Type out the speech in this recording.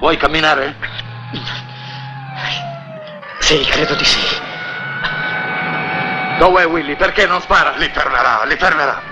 Puoi camminare? Sì, credo di sì. Dov'è Willy? Perché non spara? Li fermerà.